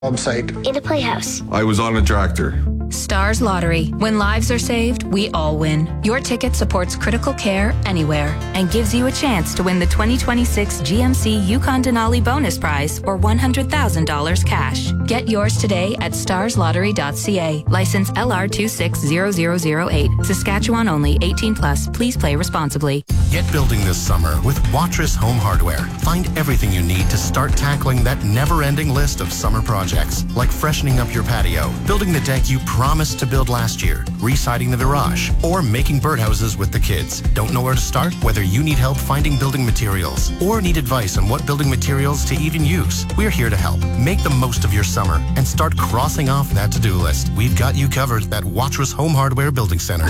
website. In a playhouse. I was on a tractor. Stars Lottery. When lives are saved, we all win. Your ticket supports critical care anywhere and gives you a chance to win the 2026 GMC Yukon Denali bonus prize or $100,000 cash. Get yours today at starslottery.ca. License LR260008. Saskatchewan only. 18 plus. Please play responsibly. Get building this summer with Watrous Home Hardware. Find everything you need to start tackling that never-ending list of summer projects, like freshening up your patio, building the deck you promised to build last year, residing the garage, or making birdhouses with the kids. Don't know where to start? Whether you need help finding building materials or need advice on what building materials to even use, we're here to help. Make the most of your summer and start crossing off that to-do list. We've got you covered at Watrous Home Hardware Building Center.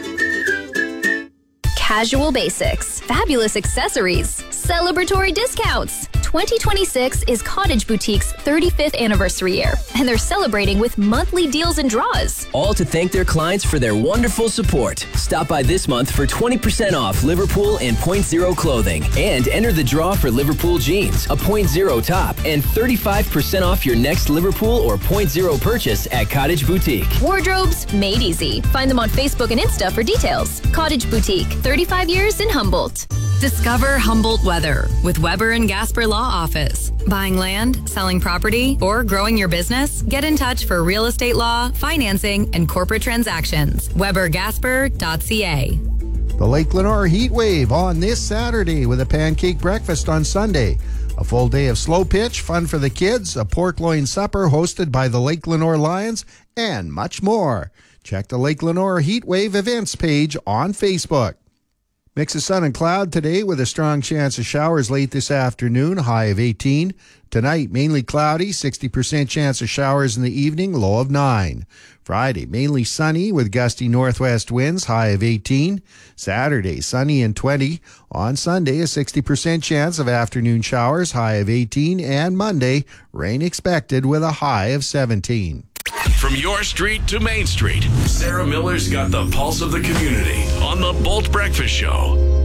Casual basics, fabulous accessories, celebratory discounts. 2026 is Cottage Boutique's 35th anniversary year, and they're celebrating with monthly deals and draws. All to thank their clients for their wonderful support. Stop by this month for 20% off Liverpool and .0 clothing, and enter the draw for Liverpool jeans, a .0 top, and 35% off your next Liverpool or .0 purchase at Cottage Boutique. Wardrobes made easy. Find them on Facebook and Insta for details. Cottage Boutique, 35 years in Humboldt. Discover Humboldt Weather with Weber and Gasper Law Office. Buying land, selling property, or growing your business? Get in touch for real estate law, financing, and corporate transactions. WeberGasper.ca. The Lake Lenore Heat Wave on this Saturday with a pancake breakfast on Sunday. A full day of slow pitch, fun for the kids, a pork loin supper hosted by the Lake Lenore Lions, and much more. Check the Lake Lenore Heat Wave events page on Facebook. Mix of sun and cloud today with a strong chance of showers late this afternoon, high of 18. Tonight, mainly cloudy, 60% chance of showers in the evening, low of 9. Friday, mainly sunny with gusty northwest winds, high of 18. Saturday, sunny and 20. On Sunday, a 60% chance of afternoon showers, high of 18. And Monday, rain expected with a high of 17. From your street to Main Street, Sarah Miller's got the pulse of the community on the Bolt Breakfast Show.